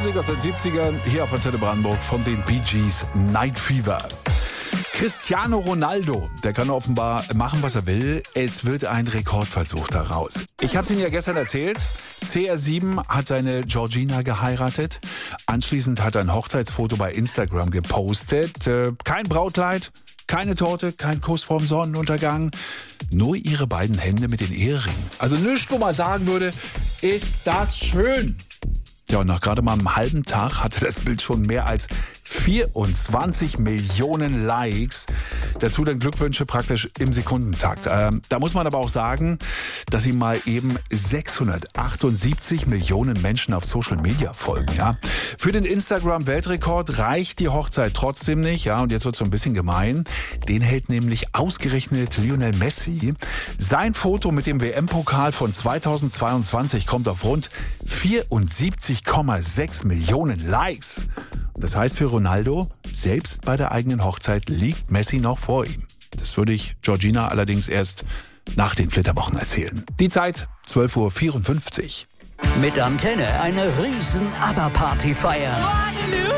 Musik aus den 70ern, hier auf Antenne Brandenburg von den Bee Gees, Night Fever. Cristiano Ronaldo, der kann offenbar machen, was er will. Es wird ein Rekordversuch daraus. Ich habe es Ihnen ja gestern erzählt. CR7 hat seine Georgina geheiratet. Anschließend hat er ein Hochzeitsfoto bei Instagram gepostet. Kein Brautkleid, keine Torte, kein Kuss vorm Sonnenuntergang. Nur ihre beiden Hände mit den Eheringen. Also nichts, wo man sagen würde, ist das schön. Ja, und nach gerade mal einem halben Tag hatte das Bild schon mehr als 24 Millionen Likes. Dazu dann Glückwünsche praktisch im Sekundentakt. Da muss man aber auch sagen, dass ihm mal eben 678 Millionen Menschen auf Social Media folgen. Ja. Für den Instagram-Weltrekord reicht die Hochzeit trotzdem nicht. Ja, und jetzt wird es so ein bisschen gemein. Den hält nämlich ausgerechnet Lionel Messi. Sein Foto mit dem WM-Pokal von 2022 kommt auf rund 74,6 Millionen Likes. Das heißt für Ronaldo, selbst bei der eigenen Hochzeit liegt Messi noch vor ihm. Das würde ich Georgina allerdings erst nach den Flitterwochen erzählen. Die Zeit 12:54 Uhr. Mit Antenne eine riesen ABBA-Party feiern.